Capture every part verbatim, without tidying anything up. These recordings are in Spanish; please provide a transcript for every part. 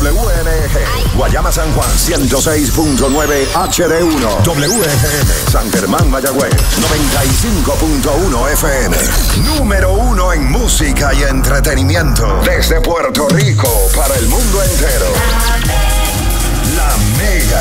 W M G, Guayama San Juan, ciento seis punto nueve H D uno, W G M, San Germán Mayagüez, noventa y cinco punto uno F M. Número uno en música y entretenimiento. Desde Puerto Rico para el mundo entero. La Mega.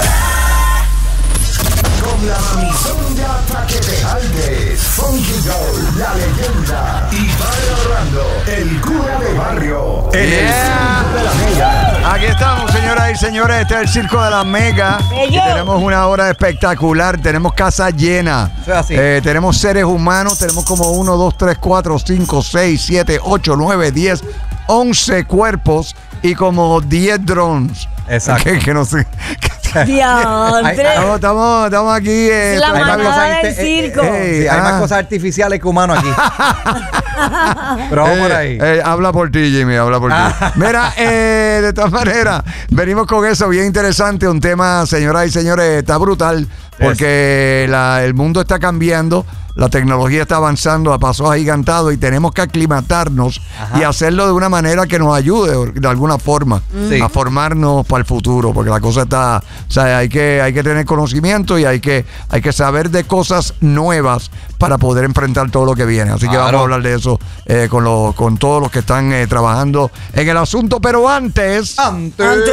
Con la mamizonga pa' que te jaldes. Funky Joe, la leyenda. Y Mario Orlando, el cura de barrio. En Yeah. el Circo de la Mega. Aquí estamos, señoras y señores. Este es el Circo de la Mega. Y tenemos una hora espectacular. Tenemos casa llena. Eso es así. Eh, tenemos seres humanos. Tenemos como uno, dos, tres, cuatro, cinco, seis, siete, ocho, nueve, diez, once cuerpos y como diez drones. Exacto. Que, que no sé. Diantre. Estamos, estamos, estamos aquí. Eh, La hay más manada cosas del inte- eh, circo. eh, Sí, hay ah. más cosas artificiales que humanos aquí. Pero vamos por ahí. Eh, eh, habla por ti, Jimmy, habla por ti. Mira, eh, de todas maneras, venimos con eso bien interesante. Un tema, señoras y señores, está brutal. Porque la- el mundo está cambiando. La tecnología está avanzando a pasos agigantados y tenemos que aclimatarnos Ajá. y hacerlo de una manera que nos ayude de alguna forma Sí. a formarnos para el futuro, porque la cosa está, o sea, hay que, hay que tener conocimiento y hay que, hay que saber de cosas nuevas para poder enfrentar todo lo que viene. Así que Claro. vamos a hablar de eso eh, con, los, con todos los que están eh, trabajando en el asunto, pero antes... Antes. Antes,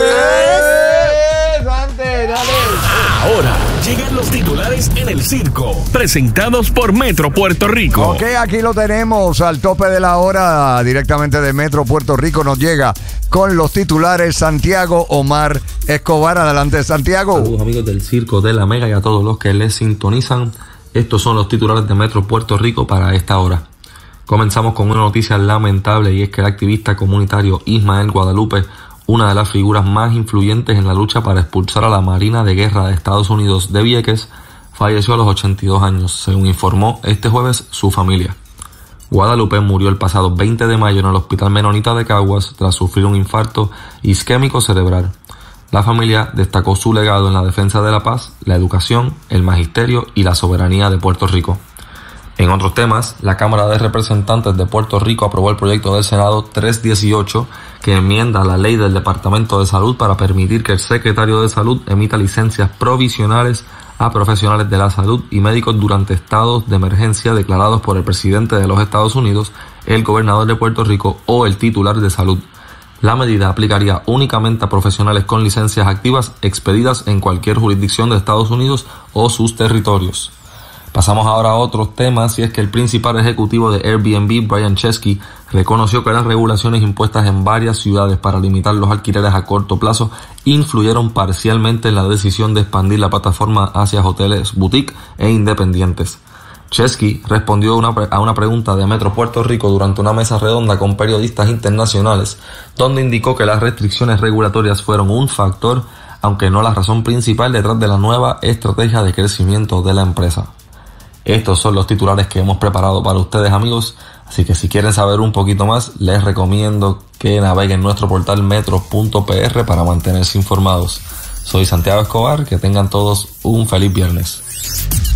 antes, dale. Ahora llegan los titulares en el circo, presentados por Metro Puerto Rico. Ok, aquí lo tenemos al tope de la hora, directamente de Metro Puerto Rico nos llega con los titulares Santiago Omar Escobar. Adelante, Santiago. Saludos amigos del Circo de la Mega y a todos los que les sintonizan. Estos son los titulares de Metro Puerto Rico para esta hora. Comenzamos con una noticia lamentable y es que el activista comunitario Ismael Guadalupe, una de las figuras más influyentes en la lucha para expulsar a la Marina de Guerra de Estados Unidos de Vieques, falleció a los ochenta y dos años, según informó este jueves su familia. Guadalupe murió el pasado veinte de mayo en el Hospital Menonita de Caguas tras sufrir un infarto isquémico cerebral. La familia destacó su legado en la defensa de la paz, la educación, el magisterio y la soberanía de Puerto Rico. En otros temas, la Cámara de Representantes de Puerto Rico aprobó el proyecto del Senado trescientos dieciocho que enmienda la ley del Departamento de Salud para permitir que el secretario de Salud emita licencias provisionales a profesionales de la salud y médicos durante estados de emergencia declarados por el presidente de los Estados Unidos, el gobernador de Puerto Rico o el titular de salud. La medida aplicaría únicamente a profesionales con licencias activas expedidas en cualquier jurisdicción de Estados Unidos o sus territorios. Pasamos ahora a otros temas, y es que el principal ejecutivo de Airbnb, Brian Chesky, reconoció que las regulaciones impuestas en varias ciudades para limitar los alquileres a corto plazo influyeron parcialmente en la decisión de expandir la plataforma hacia hoteles boutique e independientes. Chesky respondió una pre- a una pregunta de Metro Puerto Rico durante una mesa redonda con periodistas internacionales, donde indicó que las restricciones regulatorias fueron un factor, aunque no la razón principal detrás de la nueva estrategia de crecimiento de la empresa. Estos son los titulares que hemos preparado para ustedes, amigos, así que si quieren saber un poquito más, les recomiendo que naveguen en nuestro portal metro punto p r para mantenerse informados. Soy Santiago Escobar, que tengan todos un feliz viernes.